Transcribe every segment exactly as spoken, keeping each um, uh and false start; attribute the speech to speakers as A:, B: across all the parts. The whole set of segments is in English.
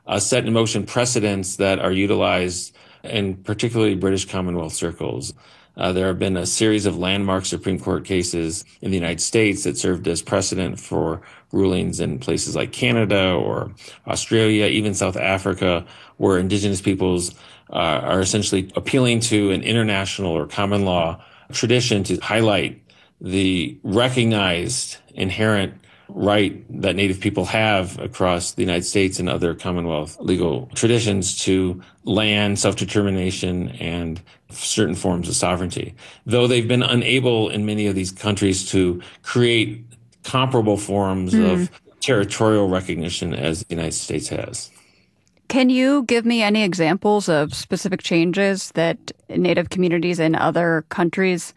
A: uh, set in motion precedents that are utilized in particularly British Commonwealth circles. Uh, there have been a series of landmark Supreme Court cases in the United States that served as precedent for rulings in places like Canada or Australia, even South Africa, where Indigenous peoples uh, are essentially appealing to an international or common law tradition to highlight the recognized inherent right that Native people have across the United States and other Commonwealth legal traditions to land, self-determination, and certain forms of sovereignty. Though they've been unable in many of these countries to create comparable forms mm. of territorial recognition as the United States has.
B: Can you give me any examples of specific changes that Native communities in other countries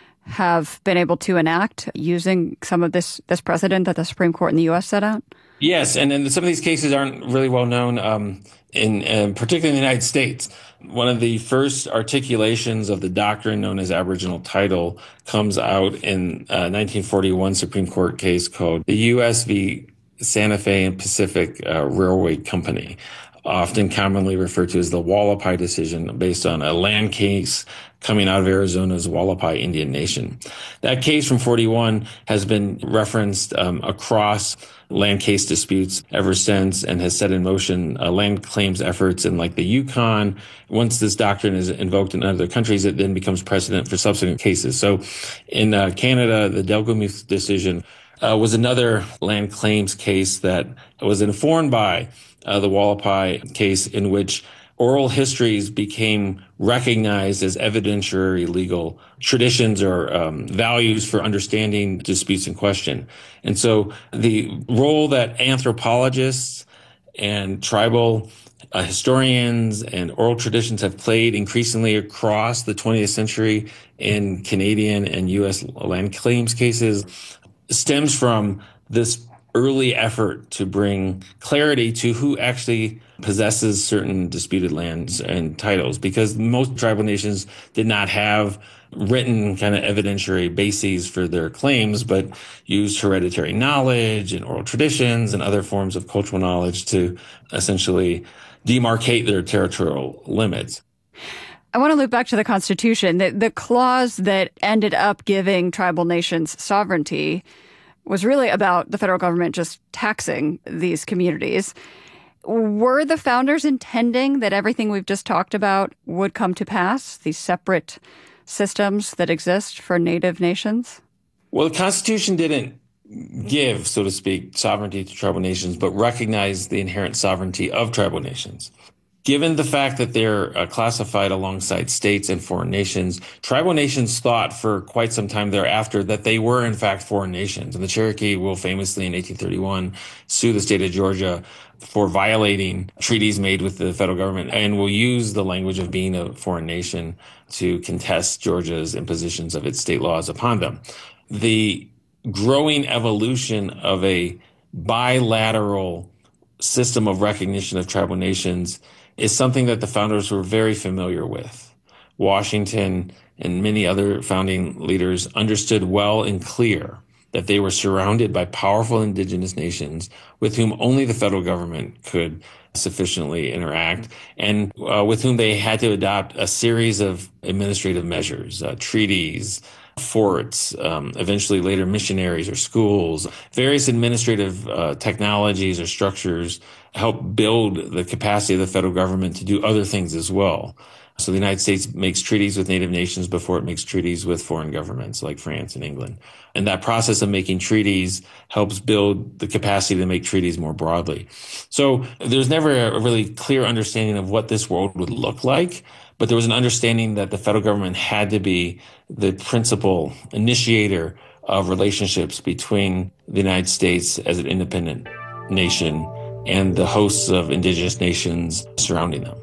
B: have been able to enact using some of this this precedent that the Supreme Court in the U S set out?
A: Yes, and then some of these cases aren't really well known, um, in uh, particularly in the United States. One of the first articulations of the doctrine known as aboriginal title comes out in a nineteen forty-one Supreme Court case called the U S v. Santa Fe and Pacific uh, Railway Company, often commonly referred to as the Wallapai decision, based on a land case coming out of Arizona's Wallapai Indian Nation. That case from forty-one has been referenced um, across land case disputes ever since and has set in motion uh, land claims efforts in like the Yukon. Once this doctrine is invoked in other countries, it then becomes precedent for subsequent cases. So in uh, Canada, the Delgamuth decision uh, was another land claims case that was informed by uh, the Wallapai case, in which oral histories became recognized as evidentiary legal traditions or um, values for understanding disputes in question. And so the role that anthropologists and tribal uh, historians and oral traditions have played increasingly across the twentieth century in Canadian and U S land claims cases stems from this early effort to bring clarity to who actually possesses certain disputed lands and titles, because most tribal nations did not have written kind of evidentiary bases for their claims, but used hereditary knowledge and oral traditions and other forms of cultural knowledge to essentially demarcate their territorial limits.
B: I want to loop back to the Constitution. The, the clause that ended up giving tribal nations sovereignty was really about the federal government just taxing these communities. Were the founders intending that everything we've just talked about would come to pass, these separate systems that exist for Native nations?
A: Well, the Constitution didn't give, so to speak, sovereignty to tribal nations, but recognized the inherent sovereignty of tribal nations. Given the fact that they're uh, classified alongside states and foreign nations, tribal nations thought for quite some time thereafter that they were, in fact, foreign nations. And the Cherokee will famously, in eighteen thirty-one, sue the state of Georgia for violating treaties made with the federal government, and will use the language of being a foreign nation to contest Georgia's impositions of its state laws upon them. The growing evolution of a bilateral system of recognition of tribal nations is something that the founders were very familiar with. Washington and many other founding leaders understood well and clear that they were surrounded by powerful indigenous nations with whom only the federal government could sufficiently interact, and uh, with whom they had to adopt a series of administrative measures, uh, treaties, forts, um, eventually later missionaries or schools. Various administrative uh, technologies or structures help build the capacity of the federal government to do other things as well. So the United States makes treaties with native nations before it makes treaties with foreign governments like France and England. And that process of making treaties helps build the capacity to make treaties more broadly. So there's never a really clear understanding of what this world would look like, but there was an understanding that the federal government had to be the principal initiator of relationships between the United States as an independent nation and the hosts of indigenous nations surrounding them.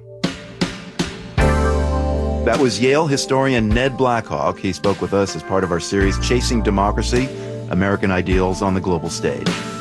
C: That was Yale historian Ned Blackhawk. He spoke with us as part of our series Chasing Democracy, American Ideals on the Global Stage.